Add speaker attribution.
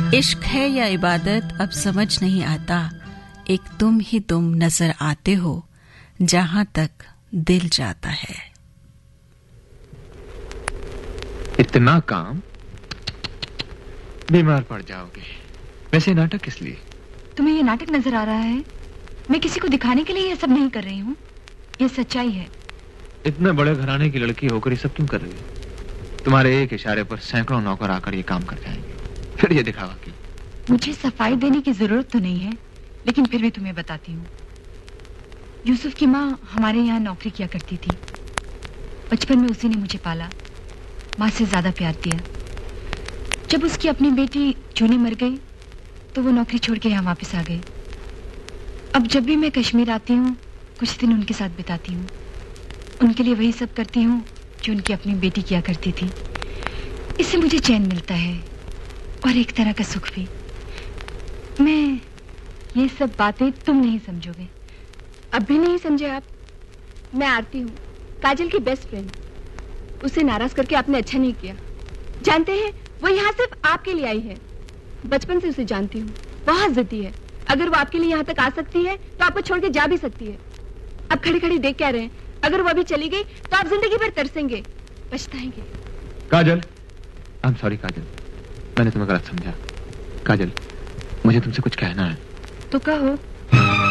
Speaker 1: इश्क है या इबादत अब समझ नहीं आता, एक तुम ही तुम नजर आते हो जहां तक दिल जाता है।
Speaker 2: इतना काम, बीमार पड़ जाओगे। वैसे नाटक किस लिए?
Speaker 3: तुम्हें ये नाटक नजर आ रहा है? मैं किसी को दिखाने के लिए ये सब नहीं कर रही हूँ, ये सच्चाई है।
Speaker 2: इतने बड़े घराने की लड़की होकर ये सब क्यों कर रही है? तुम्हारे एक इशारे पर सैकड़ों नौकर आकर ये काम कर जाएंगे, फिर ये दिखावा क्यों?
Speaker 3: मुझे सफाई देने की जरूरत तो नहीं है, लेकिन फिर भी तुम्हें बताती हूँ। यूसुफ की माँ हमारे यहाँ नौकरी किया करती थी। बचपन में उसी ने मुझे पाला, माँ से ज्यादा प्यार दिया। जब उसकी अपनी बेटी जूनी मर गई तो वो नौकरी छोड़ के यहाँ वापस आ गए। अब जब भी मैं कश्मीर आती हूँ, कुछ दिन उनके साथ बिताती हूँ। उनके लिए वही सब करती हूँ जो उनकी अपनी बेटी किया करती थी। इससे मुझे चैन मिलता है और एक तरह का सुख भी। मैं ये सब बातें तुम नहीं समझोगे।
Speaker 4: अब भी नहीं समझे आप? मैं आरती हूँ, काजल की बेस्ट फ्रेंड। उसे नाराज करके आपने अच्छा नहीं किया। जानते हैं, वो यहाँ सिर्फ आपके लिए आई है। बचपन से उसे जानती हूँ, बहुत जिद्दी है। अगर वो आपके लिए यहाँ तक आ सकती है तो आपको छोड़ के जा भी सकती है। अब खड़े खड़े देख क्या रहे हैं? अगर वो अभी चली गई तो आप जिंदगी भर तरसेंगे, पछताएंगे।
Speaker 2: काजल, आई एम सॉरी काजल, मैंने तुम्हें गलत समझा। काजल, मुझे तुमसे कुछ कहना है।
Speaker 3: तो कहो।